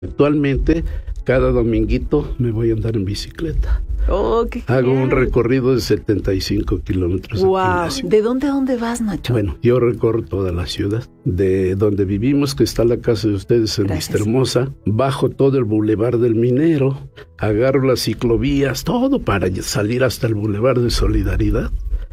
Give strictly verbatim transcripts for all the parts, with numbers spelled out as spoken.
Actualmente, cada dominguito me voy a andar en bicicleta. Oh, qué Hago genial. un recorrido de setenta y cinco kilómetros. Wow. ¿De dónde a dónde vas, Nacho? Bueno, yo recorro toda la ciudad. De donde vivimos, que está la casa de ustedes en Gracias. Vistahermosa, bajo todo el Boulevard del Minero, agarro las ciclovías, todo para salir hasta el Boulevard de Solidaridad.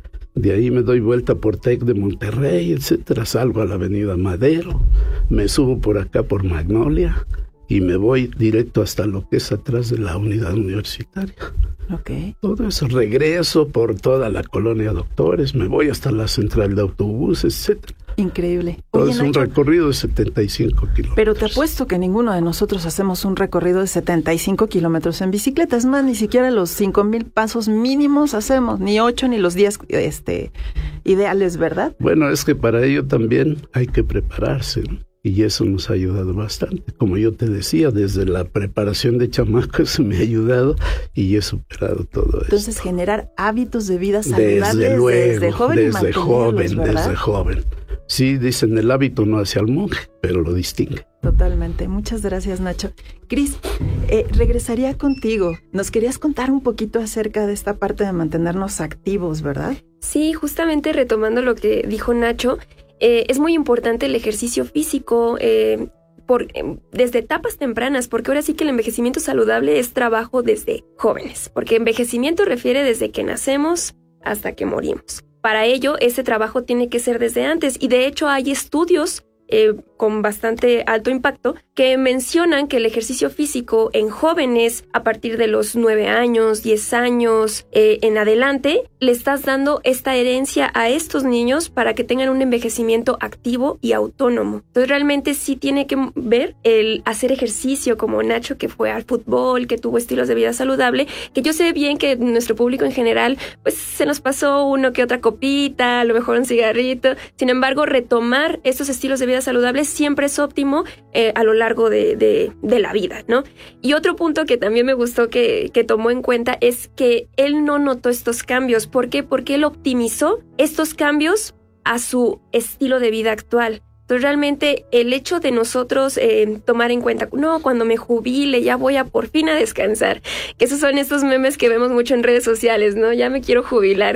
De ahí me doy vuelta por Tec de Monterrey, etcétera. Salgo a la Avenida Madero, me subo por acá por Magnolia y me voy directo hasta lo que es atrás de la unidad universitaria. Ok. Todo eso, regreso por toda la colonia Doctores, me voy hasta la central de autobuses, etcétera. Increíble. Todo Oye, es un Nacho, recorrido de setenta y cinco kilómetros. pero te apuesto que ninguno de nosotros hacemos un recorrido de setenta y cinco kilómetros en bicicleta. Es más, ni siquiera los cinco mil pasos mínimos hacemos, ni ocho, ni los diez este, ideales, ¿verdad? Bueno, es que para ello también hay que prepararse, ¿no? Y eso nos ha ayudado bastante. Como yo te decía, desde la preparación de chamacos me ha ayudado y he superado todo Entonces, esto. generar hábitos de vida saludables Desde luego, desde joven y desde mantenerlos, joven, ¿verdad? desde joven. Sí, dicen el hábito no hace al monje, pero lo distingue. Totalmente. Muchas gracias, Nacho. Cris, eh, regresaría contigo. Nos querías contar un poquito acerca de esta parte de mantenernos activos, ¿verdad? Sí, justamente retomando lo que dijo Nacho, eh, es muy importante el ejercicio físico eh, por, eh, desde etapas tempranas, porque ahora sí que el envejecimiento saludable es trabajo desde jóvenes, porque envejecimiento refiere desde que nacemos hasta que morimos. Para ello, ese trabajo tiene que ser desde antes y de hecho hay estudios eh, con bastante alto impacto que mencionan que el ejercicio físico en jóvenes a partir de los nueve años, diez años eh, en adelante, le estás dando esta herencia a estos niños para que tengan un envejecimiento activo y autónomo. Entonces realmente sí tiene que ver el hacer ejercicio como Nacho, que fue al fútbol, que tuvo estilos de vida saludable, que yo sé bien que nuestro público en general pues se nos pasó uno que otra copita, a lo mejor un cigarrito. Sin embargo, retomar estos estilos de vida saludables siempre es óptimo eh, a lo largo de, de, de la vida, ¿no? Y otro punto que también me gustó que, que tomó en cuenta es que él no notó estos cambios. ¿Por qué? Porque él optimizó estos cambios a su estilo de vida actual. Entonces realmente el hecho de nosotros eh, tomar en cuenta, no, cuando me jubile ya voy a por fin a descansar, que esos son estos memes que vemos mucho en redes sociales, ¿no? Ya me quiero jubilar.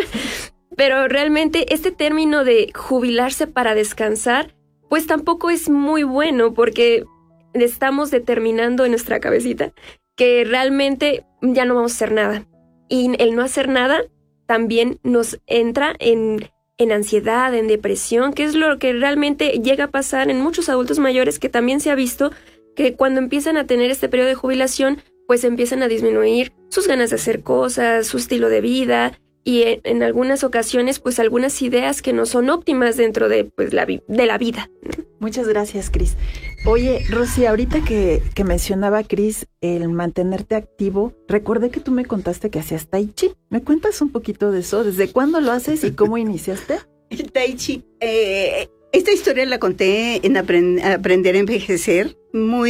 Pero realmente este término de jubilarse para descansar pues tampoco es muy bueno, porque estamos determinando en nuestra cabecita que realmente ya no vamos a hacer nada. Y el no hacer nada también nos entra en, en ansiedad, en depresión, que es lo que realmente llega a pasar en muchos adultos mayores, que también se ha visto que cuando empiezan a tener este periodo de jubilación, pues empiezan a disminuir sus ganas de hacer cosas, su estilo de vida, y en, en algunas ocasiones, pues algunas ideas que no son óptimas dentro de, pues, la, vi- de la vida. Muchas gracias, Cris. Oye, Rosy, ahorita que, que mencionaba Cris el mantenerte activo, recordé que tú me contaste que hacías Tai Chi. ¿Me cuentas un poquito de eso? ¿Desde cuándo lo haces y cómo iniciaste? El Tai Chi. Eh, esta historia la conté en Aprend- Aprender a Envejecer,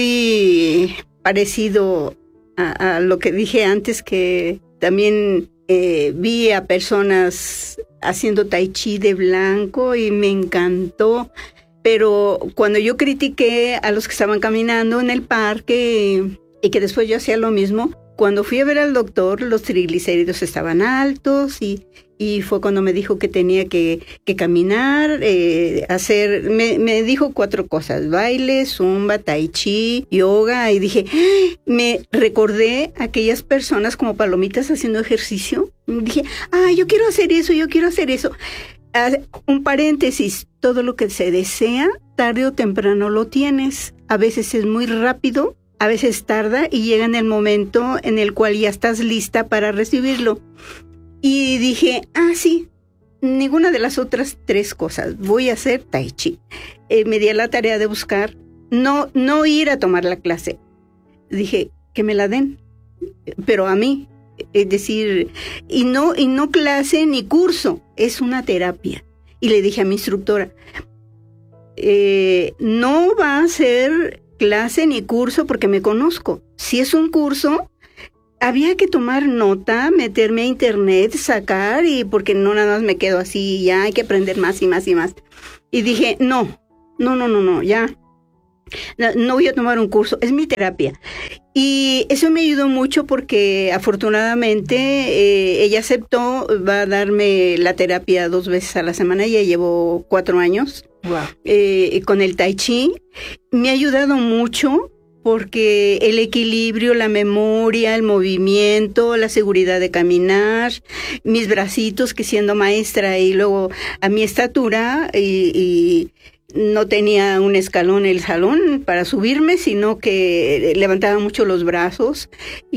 muy parecido a, a lo que dije antes, que también eh, vi a personas haciendo Tai Chi de blanco y me encantó. Pero cuando yo critiqué a los que estaban caminando en el parque y que después yo hacía lo mismo, cuando fui a ver al doctor, los triglicéridos estaban altos y, y fue cuando me dijo que tenía que, que caminar, eh, hacer, me, me dijo cuatro cosas: baile, zumba, tai chi, yoga, y dije, me recordé a aquellas personas como palomitas haciendo ejercicio. Y dije, ah, yo quiero hacer eso, yo quiero hacer eso. Un paréntesis, todo lo que se desea, tarde o temprano lo tienes. A veces es muy rápido, a veces tarda y llega en el momento en el cual ya estás lista para recibirlo. Y dije, ah, sí, ninguna de las otras tres cosas. Voy a hacer Tai Chi. Eh, me di a la tarea de buscar, no, no ir a tomar la clase. Dije, que me la den, pero a mí. Es decir, y no, y no clase ni curso, es una terapia. Y le dije a mi instructora, eh, no va a ser clase ni curso porque me conozco. Si es un curso, había que tomar nota, meterme a internet, sacar, y porque no nada más me quedo así, ya hay que aprender más y más y más. Y dije, no, no, no, no, no, ya. No, no voy a tomar un curso, es mi terapia. Y eso me ayudó mucho porque afortunadamente eh, ella aceptó, va a darme la terapia dos veces a la semana, ya llevo cuatro años. Wow. Eh, con el Tai Chi. Me ha ayudado mucho porque el equilibrio, la memoria, el movimiento, la seguridad de caminar, mis bracitos, que siendo maestra y luego a mi estatura y... y no tenía un escalón en el salón para subirme, sino que levantaba mucho los brazos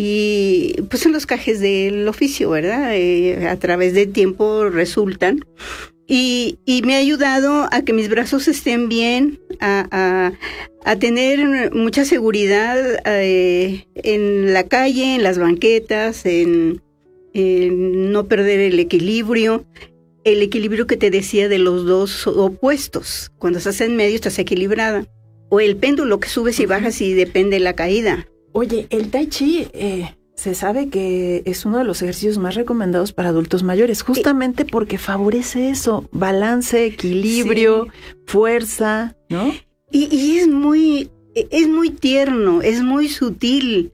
y pues son los cajes del oficio, ¿verdad? Eh, a través del tiempo resultan. Y, y me ha ayudado a que mis brazos estén bien, a, a, a tener mucha seguridad eh, en la calle, en las banquetas, en, en no perder el equilibrio. El equilibrio que te decía de los dos opuestos. Cuando estás en medio estás equilibrada. O el péndulo que subes y bajas y depende de la caída. Oye, el Tai Chi eh, se sabe que es uno de los ejercicios más recomendados para adultos mayores, justamente porque favorece eso, balance, equilibrio, sí. fuerza, ¿no? Y, y es muy, es muy tierno, es muy sutil.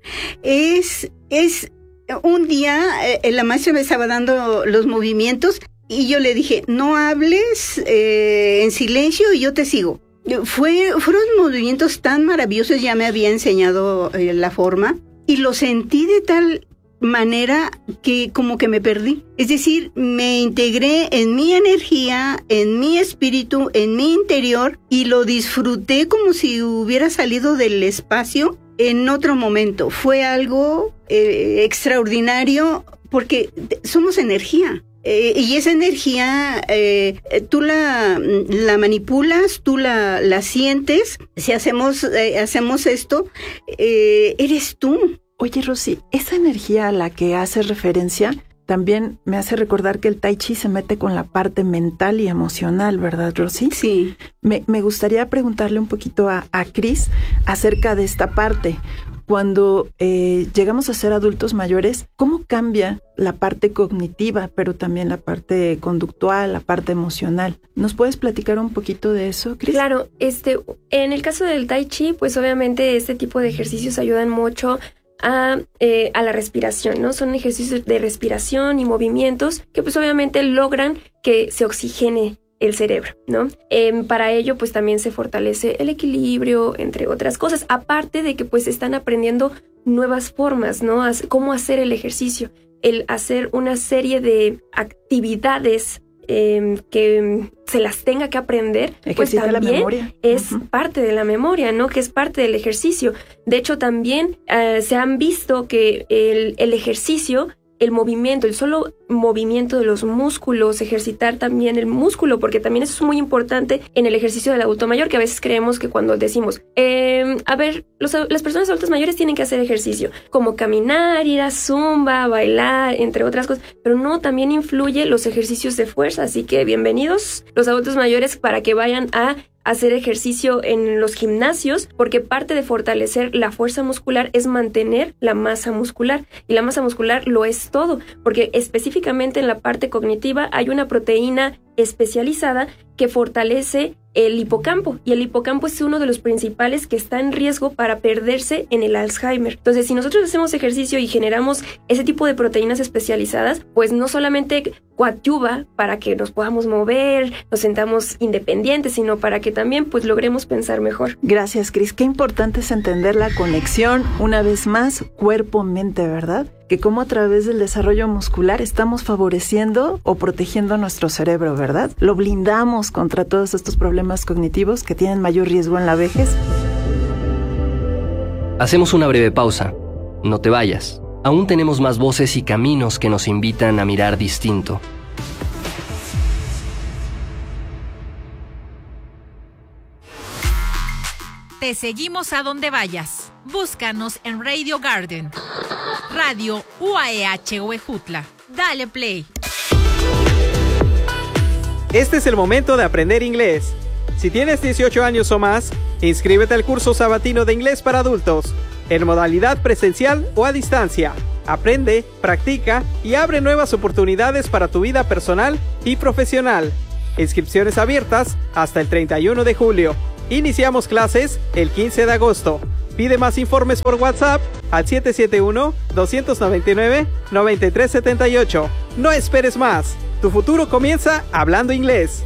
Es, es un día eh, la maestra me estaba dando los movimientos. Y yo le dije, no hables eh, en silencio y yo te sigo. Fue, fueron movimientos tan maravillosos, ya me había enseñado eh, la forma, y lo sentí de tal manera que como que me perdí. Es decir, me integré en mi energía, en mi espíritu, en mi interior, y lo disfruté como si hubiera salido del espacio en otro momento. Fue algo eh, extraordinario porque somos energía. Eh, y esa energía, eh, tú la, la manipulas, tú la, la sientes. Si hacemos, eh, hacemos esto, eh, eres tú. Oye, Rosy, esa energía a la que haces referencia también me hace recordar que el Tai Chi se mete con la parte mental y emocional, ¿verdad, Rosy? Sí. Me, me gustaría preguntarle un poquito a, a Cris acerca de esta parte. Cuando eh, llegamos a ser adultos mayores, ¿cómo cambia la parte cognitiva, pero también la parte conductual, la parte emocional? ¿Nos puedes platicar un poquito de eso, Cris? Claro, este, en el caso del Tai Chi, pues obviamente este tipo de ejercicios ayudan mucho a, eh, a la respiración, ¿no? Son ejercicios de respiración y movimientos que pues obviamente logran que se oxigene el cerebro, ¿no? Eh, para ello, pues también se fortalece el equilibrio, entre otras cosas, aparte de que pues están aprendiendo nuevas formas, ¿no? Cómo hacer el ejercicio, el hacer una serie de actividades eh, que se las tenga que aprender, pues también la memoria. Es uh-huh. parte de la memoria, ¿no? Que es parte del ejercicio. De hecho, también uh, se han visto que el, el ejercicio, el movimiento, el solo movimiento de los músculos, ejercitar también el músculo, porque también eso es muy importante en el ejercicio del adulto mayor, que a veces creemos que cuando decimos, eh, a ver, los, las personas adultas mayores tienen que hacer ejercicio, como caminar, ir a zumba, bailar, entre otras cosas, pero no, también influye los ejercicios de fuerza, así que bienvenidos los adultos mayores para que vayan a hacer ejercicio en los gimnasios, porque parte de fortalecer la fuerza muscular es mantener la masa muscular, y la masa muscular lo es todo, porque específicamente en la parte cognitiva hay una proteína especializada que fortalece el hipocampo, y el hipocampo es uno de los principales que está en riesgo para perderse en el Alzheimer. Entonces, si nosotros hacemos ejercicio y generamos ese tipo de proteínas especializadas, pues no solamente coadyuva para que nos podamos mover, nos sentamos independientes, sino para que también pues logremos pensar mejor. Gracias, Cris. Qué importante es entender la conexión, una vez más, cuerpo-mente, ¿verdad? Que como a través del desarrollo muscular estamos favoreciendo o protegiendo nuestro cerebro, ¿verdad? Lo blindamos contra todos estos problemas cognitivos que tienen mayor riesgo en la vejez. Hacemos una breve pausa. No te vayas. Aún tenemos más voces y caminos que nos invitan a mirar distinto. Te seguimos a donde vayas. Búscanos en Radio Garden, Radio U A E H Huejutla. Dale play. Este es el momento de aprender inglés. Si tienes dieciocho años o más, inscríbete al curso sabatino de inglés para adultos, en modalidad presencial o a distancia. Aprende, practica y abre nuevas oportunidades para tu vida personal y profesional. Inscripciones abiertas hasta el treinta y uno de julio. Iniciamos clases el quince de agosto. Pide más informes por WhatsApp al siete siete uno, dos nueve nueve, nueve tres siete ocho. No esperes más. Tu futuro comienza hablando inglés.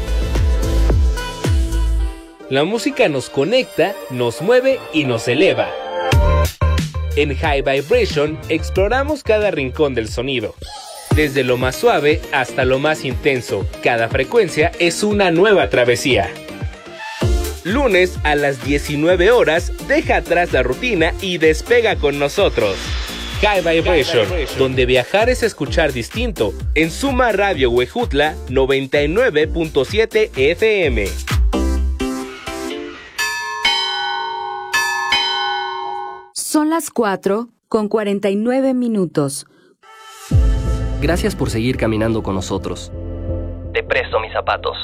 La música nos conecta, nos mueve y nos eleva. En High Vibration exploramos cada rincón del sonido. Desde lo más suave hasta lo más intenso, cada frecuencia es una nueva travesía. Lunes a las diecinueve horas, deja atrás la rutina y despega con nosotros. High Vibration, donde viajar es escuchar distinto, en Suma Radio Huejutla noventa y nueve punto siete F M. Son las cuatro con cuarenta y nueve minutos. Gracias por seguir caminando con nosotros. Te presto mis zapatos.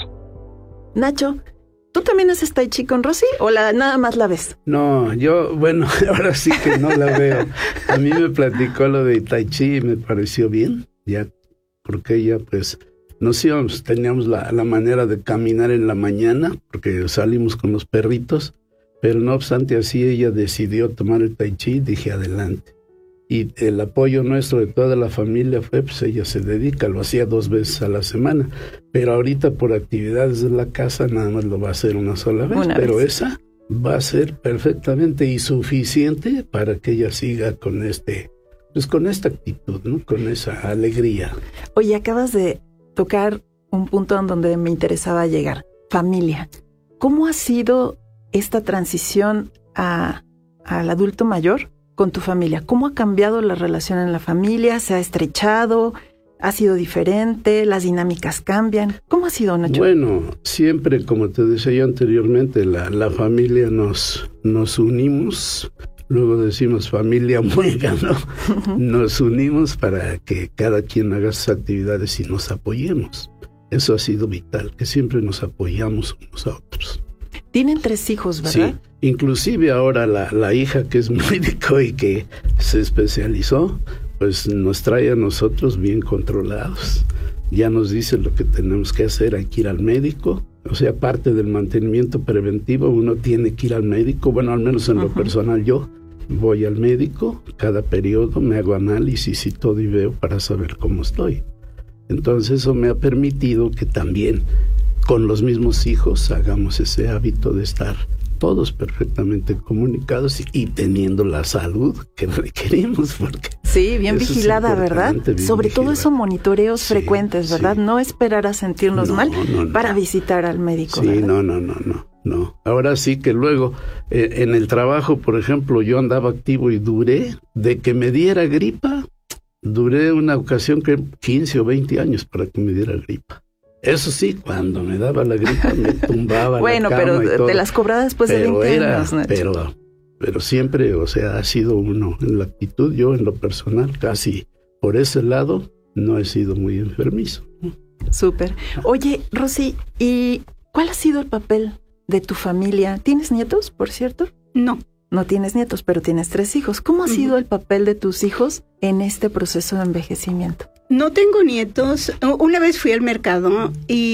Nacho, ¿tú también haces tai chi con Rosy o la, nada más la ves? No, yo, bueno, ahora sí que no la veo. A mí me platicó lo de tai chi y me pareció bien, ya, porque ella, pues, nos íbamos, teníamos la, la manera de caminar en la mañana, porque salimos con los perritos, pero no obstante así ella decidió tomar el tai chi y dije adelante. Y el apoyo nuestro de toda la familia fue, pues ella se dedica, lo hacía dos veces a la semana, pero ahorita por actividades de la casa nada más lo va a hacer una sola vez, una pero vez. Esa va a ser perfectamente y suficiente para que ella siga con este, pues con esta actitud, ¿no? Con esa alegría. Oye, acabas de tocar un punto en donde me interesaba llegar, familia. ¿Cómo ha sido esta transición a, al adulto mayor con tu familia? ¿Cómo ha cambiado la relación en la familia? ¿Se ha estrechado? ¿Ha sido diferente? ¿Las dinámicas cambian? ¿Cómo ha sido, Nacho? Bueno, siempre, como te decía yo anteriormente, la, la familia nos, nos unimos, luego decimos familia muega, ¿no? Nos unimos para que cada quien haga sus actividades y nos apoyemos. Eso ha sido vital, que siempre nos apoyamos unos a otros. Tienen tres hijos, ¿verdad? Sí, inclusive ahora la, la hija que es médico y que se especializó, pues nos trae a nosotros bien controlados. Ya nos dice lo que tenemos que hacer, hay que ir al médico. O sea, parte del mantenimiento preventivo, uno tiene que ir al médico. Bueno, al menos en uh-huh. lo personal yo voy al médico, cada periodo me hago análisis y todo y veo para saber cómo estoy. Entonces eso me ha permitido que también con los mismos hijos hagamos ese hábito de estar todos perfectamente comunicados y, y teniendo la salud que requerimos. Porque sí, bien vigilada, ¿verdad? Bien Sobre vigilada. Todo eso, monitoreos sí, frecuentes, ¿verdad? Sí. No esperar a sentirnos no, mal no, no. para visitar al médico, Sí, ¿verdad? no, no, no, no, no. Ahora sí que luego, eh, en el trabajo, por ejemplo, yo andaba activo y duré, de que me diera gripa, duré una ocasión que quince o veinte años para que me diera gripa. Eso sí, cuando me daba la gripa me tumbaba bueno, la cama pero y todo. Te las cobraba después pero de veinte era, años, Nacho. Pero, pero siempre, o sea, ha sido uno en la actitud. Yo en lo personal casi por ese lado no he sido muy enfermizo. Súper. Oye, Rosy, ¿y cuál ha sido el papel de tu familia? ¿Tienes nietos, por cierto? No. No tienes nietos, pero tienes tres hijos. ¿Cómo ha uh-huh. sido el papel de tus hijos en este proceso de envejecimiento? No tengo nietos. Una vez fui al mercado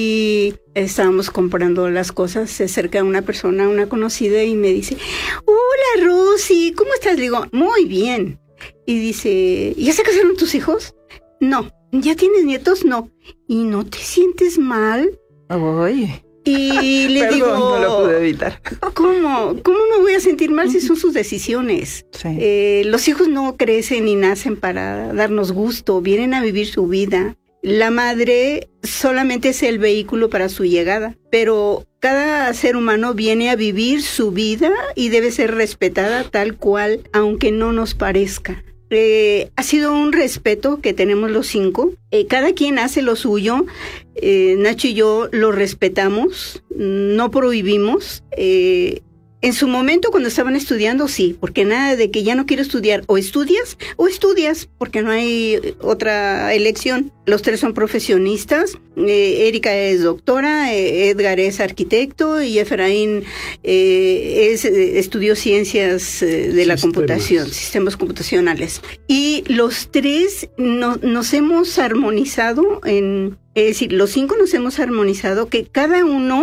y estábamos comprando las cosas. Se acerca una persona, una conocida, y me dice, hola Rosy, ¿cómo estás? Le digo, muy bien. Y dice, ¿ya se casaron tus hijos? No. ¿Ya tienes nietos? No. ¿Y no te sientes mal? Ay. Y le Perdón, digo, no lo pude evitar. ¿Cómo? ¿Cómo me voy a sentir mal si son sus decisiones? Sí. Eh, los hijos no crecen ni nacen para darnos gusto, vienen a vivir su vida. La madre solamente es el vehículo para su llegada, pero cada ser humano viene a vivir su vida y debe ser respetada tal cual, aunque no nos parezca. Eh, ha sido un respeto que tenemos los cinco. Eh, cada quien hace lo suyo. Eh, Nacho y yo lo respetamos, no prohibimos. Eh, en su momento, cuando estaban estudiando, sí, porque nada de que ya no quiero estudiar, o estudias o estudias, porque no hay otra elección. Los tres son profesionistas. Eh, Erika es doctora, eh, Edgar es arquitecto y Efraín eh, es, eh, estudió ciencias eh, de sistemas. La computación, sistemas computacionales. Y los tres no, nos hemos armonizado en, es decir, los cinco nos hemos armonizado que cada uno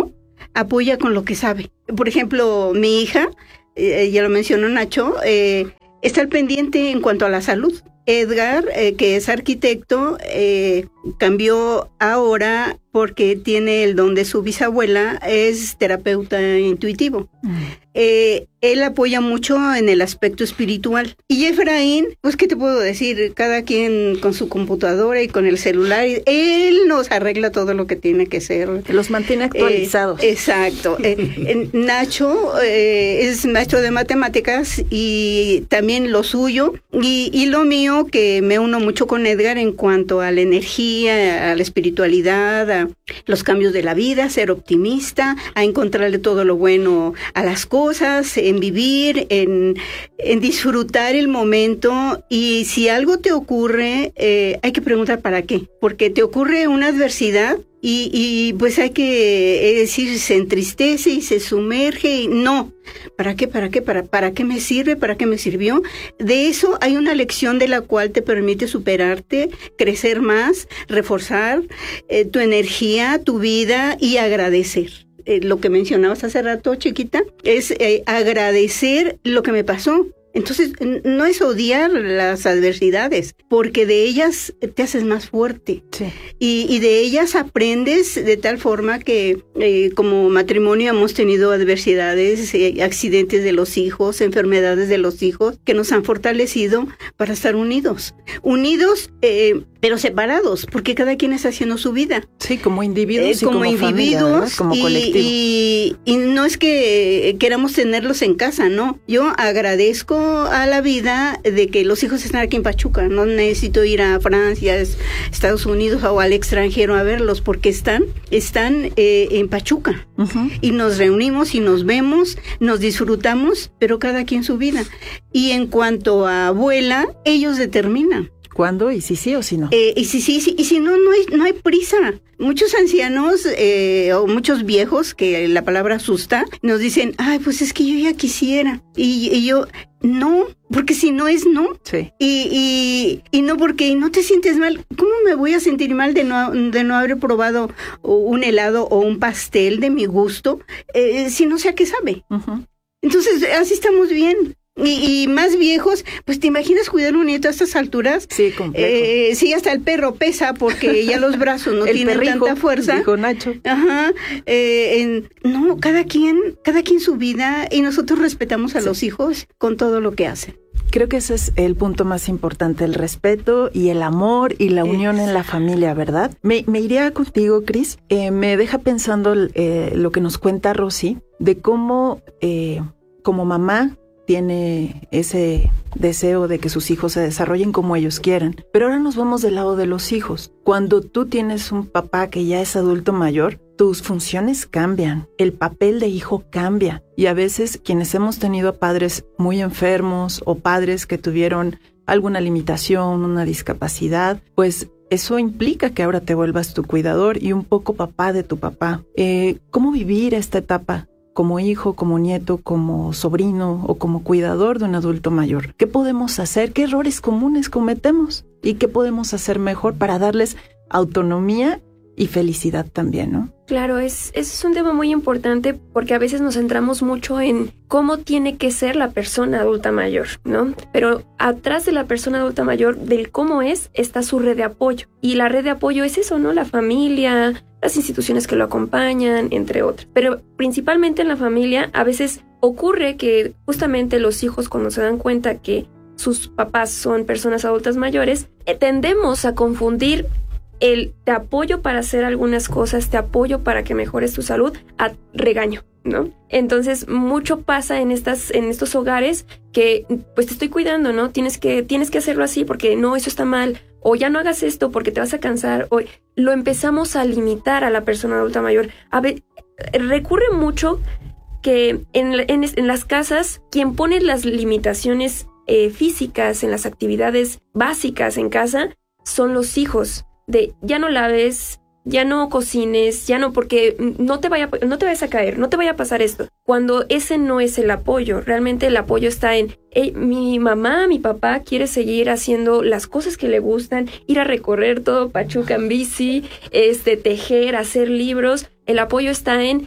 apoya con lo que sabe. Por ejemplo, mi hija, eh, ya lo mencionó Nacho, eh, está al pendiente en cuanto a la salud. Edgar, eh, que es arquitecto, eh, cambió ahora porque tiene el don de su bisabuela, es terapeuta intuitivo. Mm. Eh, él apoya mucho en el aspecto espiritual. Y Efraín, pues, ¿qué te puedo decir? Cada quien con su computadora y con el celular, y él nos arregla todo lo que tiene que ser. Los mantiene actualizados. Eh, exacto. eh, Nacho eh, es maestro de matemáticas y también lo suyo, y, y lo mío, que me uno mucho con Edgar en cuanto a la energía, a la espiritualidad, a los cambios de la vida, ser optimista, a encontrarle todo lo bueno a las cosas, en vivir, en, en disfrutar el momento. Y si algo te ocurre, eh, hay que preguntar para qué, porque te ocurre una adversidad y, y pues hay que decir, se entristece y se sumerge y no. ¿Para qué? ¿Para qué? ¿Para, para qué me sirve? ¿Para qué me sirvió? De eso hay una lección de la cual te permite superarte, crecer más, reforzar eh, tu energía, tu vida y agradecer. Eh, lo que mencionabas hace rato, chiquita, es eh, agradecer lo que me pasó. Entonces, no es odiar las adversidades, porque de ellas te haces más fuerte. Sí. Y, y de ellas aprendes de tal forma que, eh, como matrimonio, hemos tenido adversidades, eh, accidentes de los hijos, enfermedades de los hijos, que nos han fortalecido para estar unidos. Unidos, eh, pero separados, porque cada quien está haciendo su vida. Sí, como individuos eh, y como, como individuos, familia, como y, colectivo. Y, y no es que queramos tenerlos en casa, no. Yo agradezco a la vida de que los hijos están aquí en Pachuca. No necesito ir a Francia, Estados Unidos o al extranjero a verlos, porque están, están eh, en Pachuca. Uh-huh. Y nos reunimos y nos vemos, nos disfrutamos, pero cada quien su vida. Y en cuanto a abuela, ellos determinan. ¿Cuándo? ¿Y si sí o si no? Eh, y si sí, sí, y si no, no hay, no hay prisa. Muchos ancianos eh, o muchos viejos, que la palabra asusta, nos dicen, ay, pues es que yo ya quisiera. Y, y yo, no, porque si no es no. Sí. Y, y, y no porque no te sientes mal. ¿Cómo me voy a sentir mal de no, de no haber probado un helado o un pastel de mi gusto, eh, si no sé a qué sabe? Uh-huh. Entonces, así estamos bien. Y, y más viejos, pues ¿te imaginas cuidar un nieto a estas alturas? Sí, complejo. Eh, sí, hasta el perro pesa porque ya los brazos no tienen perrijo, tanta fuerza. Dijo Nacho. Ajá. Eh, en, no, cada quien, cada quien su vida, y nosotros respetamos a sí. los hijos con todo lo que hacen. Creo que ese es el punto más importante, el respeto y el amor y la unión es. en la familia, ¿verdad? Me, me iría contigo, Cris. Eh, me deja pensando eh, lo que nos cuenta Rosy, de cómo eh, como mamá tiene ese deseo de que sus hijos se desarrollen como ellos quieran. Pero ahora nos vamos del lado de los hijos. Cuando tú tienes un papá que ya es adulto mayor, tus funciones cambian, el papel de hijo cambia. Y a veces quienes hemos tenido padres muy enfermos o padres que tuvieron alguna limitación, una discapacidad, pues eso implica que ahora te vuelvas tu cuidador y un poco papá de tu papá. Eh, ¿Cómo vivir esta etapa? Como hijo, como nieto, como sobrino o como cuidador de un adulto mayor. ¿Qué podemos hacer? ¿Qué errores comunes cometemos? ¿Y qué podemos hacer mejor para darles autonomía y felicidad también, no? Claro, es, es un tema muy importante porque a veces nos centramos mucho en cómo tiene que ser la persona adulta mayor, ¿no? Pero atrás de la persona adulta mayor, del cómo es, está su red de apoyo. Y la red de apoyo es eso, ¿no? La familia, las instituciones que lo acompañan, entre otras. Pero principalmente en la familia, a veces ocurre que justamente los hijos, cuando se dan cuenta que sus papás son personas adultas mayores, eh, tendemos a confundir el te apoyo para hacer algunas cosas, te apoyo para que mejores tu salud, a regaño, ¿no? Entonces, mucho pasa en estas, en estos hogares que, pues te estoy cuidando, ¿no? Tienes que, tienes que hacerlo así porque no, eso está mal, o ya no hagas esto porque te vas a cansar, o lo empezamos a limitar a la persona adulta mayor. A ver, recurre mucho que en, en, en las casas, quien pone las limitaciones eh, físicas en las actividades básicas en casa son los hijos. De ya no laves, ya no cocines, ya no, porque no te vaya, no te vayas a caer, no te vaya a pasar esto. Cuando ese no es el apoyo, realmente el apoyo está en, hey, mi mamá, mi papá quiere seguir haciendo las cosas que le gustan, ir a recorrer todo Pachuca en bici, este, tejer, hacer libros. El apoyo está en,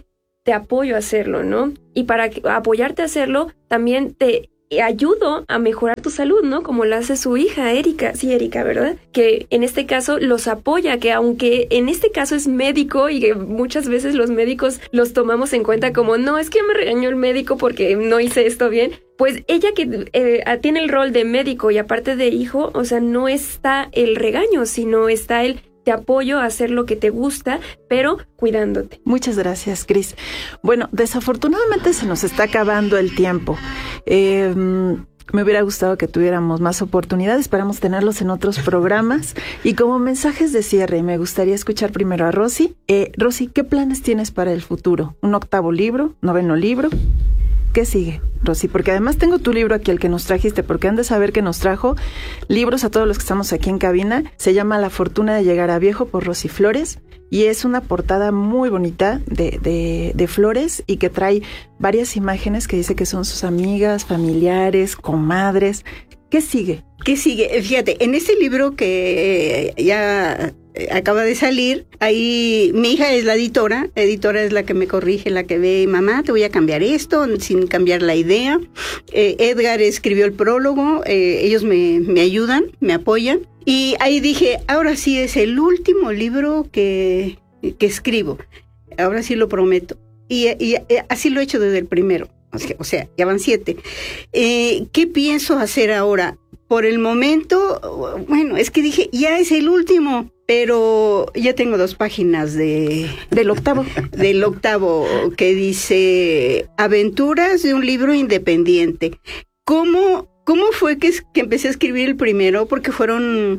te apoyo a hacerlo, ¿no? Y para apoyarte a hacerlo, también te ayudo a mejorar tu salud, ¿no? Como lo hace su hija, Erika. Sí, Erika, ¿verdad? Que en este caso los apoya, que aunque en este caso es médico y que muchas veces los médicos los tomamos en cuenta como, no, es que me regañó el médico porque no hice esto bien. Pues ella que eh, tiene el rol de médico y aparte de hijo, o sea, no está el regaño, sino está el te apoyo a hacer lo que te gusta, pero cuidándote. Muchas gracias, Cris. Bueno, desafortunadamente se nos está acabando el tiempo. Eh, me hubiera gustado que tuviéramos más oportunidades, esperamos tenerlos en otros programas. Y como mensajes de cierre, me gustaría escuchar primero a Rosy. Eh, Rosy, ¿qué planes tienes para el futuro? ¿Un octavo libro? ¿Noveno libro? ¿Qué sigue, Rosy? Porque además tengo tu libro aquí, el que nos trajiste, porque han de saber que nos trajo libros a todos los que estamos aquí en cabina. Se llama La fortuna de llegar a viejo, por Rosy Flores, y es una portada muy bonita de, de, de flores y que trae varias imágenes que dice que son sus amigas, familiares, comadres. ¿Qué sigue? ¿Qué sigue? Fíjate, en este libro que eh, ya acaba de salir, ahí mi hija es la editora, la editora es la que me corrige, la que ve, mamá, te voy a cambiar esto, sin cambiar la idea. Eh, Edgar escribió el prólogo, eh, ellos me, me ayudan, me apoyan, y ahí dije, ahora sí es el último libro que, que escribo, ahora sí lo prometo, y, y, y así lo he hecho desde el primero. O sea, ya van siete. Eh, ¿Qué pienso hacer ahora? Por el momento, bueno, es que dije, ya es el último, pero ya tengo dos páginas de del octavo, del octavo que dice Aventuras de un libro independiente. ¿Cómo, cómo fue que, que empecé a escribir el primero? Porque fueron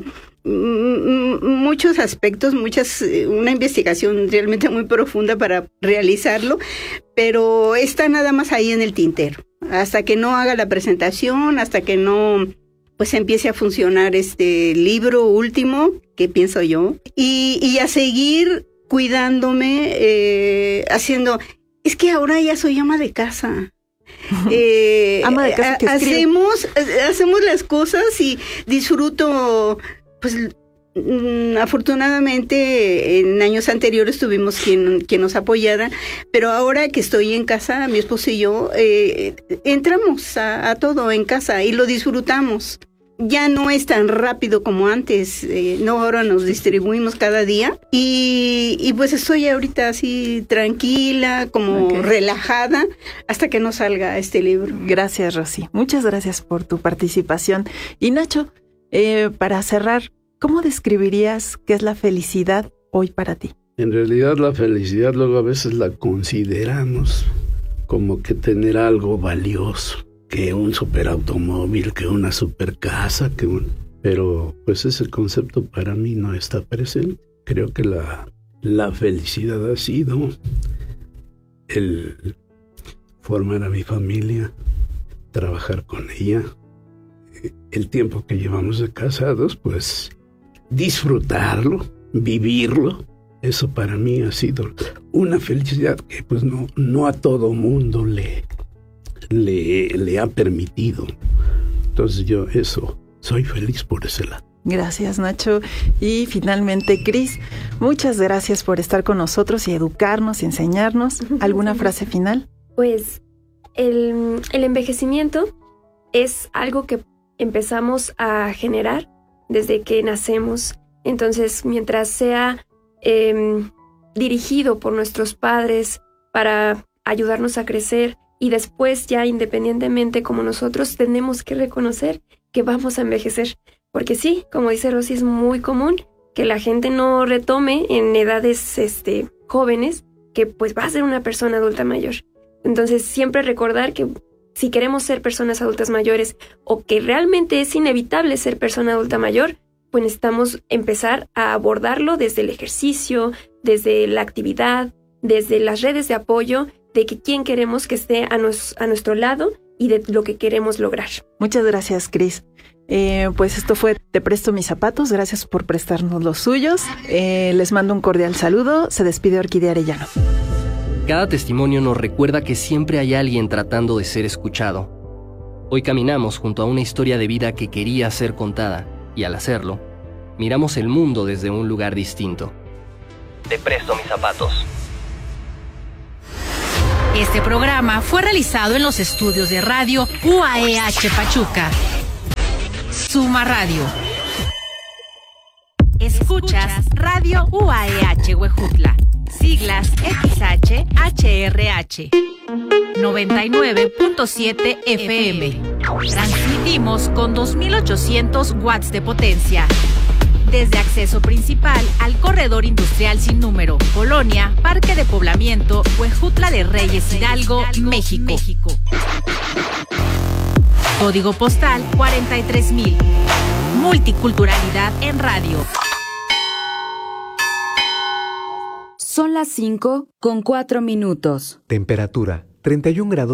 muchos aspectos, muchas, una investigación realmente muy profunda para realizarlo, pero está nada más ahí en el tintero. Hasta que no haga la presentación, hasta que no pues empiece a funcionar este libro último, que pienso yo, y, y a seguir cuidándome, eh, haciendo, es que ahora ya soy ama de casa. Eh, ama de casa que hacemos, hacemos las cosas y disfruto. Pues afortunadamente en años anteriores tuvimos quien, quien nos apoyara, pero ahora que estoy en casa, mi esposo y yo, eh, entramos a, a todo en casa y lo disfrutamos. Ya no es tan rápido como antes, eh, no, ahora nos distribuimos cada día y, y pues estoy ahorita así tranquila, como okay, relajada, hasta que nos salga este libro. Gracias, Rosy. Muchas gracias por tu participación. Y Nacho, Eh, para cerrar, ¿cómo describirías qué es la felicidad hoy para ti? En realidad la felicidad luego a veces la consideramos como que tener algo valioso, que un superautomóvil, que una supercasa, que un... pero pues ese concepto para mí no está presente. Creo que la, la felicidad ha sido el formar a mi familia, trabajar con ella, el tiempo que llevamos de casados, pues disfrutarlo, vivirlo. Eso para mí ha sido una felicidad que pues no, no a todo mundo le, le, le ha permitido. Entonces yo eso, soy feliz por ese lado. Gracias, Nacho. Y finalmente, Cris, muchas gracias por estar con nosotros y educarnos y enseñarnos. ¿Alguna frase final? Pues el, el envejecimiento es algo que empezamos a generar desde que nacemos. Entonces, mientras sea eh, dirigido por nuestros padres para ayudarnos a crecer y después ya independientemente como nosotros, tenemos que reconocer que vamos a envejecer. Porque sí, como dice Rosy, es muy común que la gente no retome en edades este, jóvenes que pues va a ser una persona adulta mayor. Entonces, siempre recordar que si queremos ser personas adultas mayores o que realmente es inevitable ser persona adulta mayor, pues necesitamos empezar a abordarlo desde el ejercicio, desde la actividad, desde las redes de apoyo, de que quién queremos que esté a, nos, a nuestro lado y de lo que queremos lograr. Muchas gracias, Cris. Eh, pues esto fue Te Presto Mis Zapatos. Gracias por prestarnos los suyos. Eh, les mando un cordial saludo. Se despide Orquídea Arellano. Cada testimonio nos recuerda que siempre hay alguien tratando de ser escuchado. Hoy caminamos junto a una historia de vida que quería ser contada, y al hacerlo, miramos el mundo desde un lugar distinto. Te presto mis zapatos. Este programa fue realizado en los estudios de radio U A E H Pachuca. Suma Radio. Escuchas Radio U A E H Huejutla. Siglas X H H R H. noventa y nueve punto siete F M. Transmitimos con dos mil ochocientos watts de potencia. Desde acceso principal al corredor industrial sin número, Colonia, Parque de Poblamiento, Huejutla de Reyes Hidalgo, México. México. Código postal cuarenta y tres mil. Multiculturalidad en radio. Son las cinco con cuatro minutos. Temperatura treinta y un grados.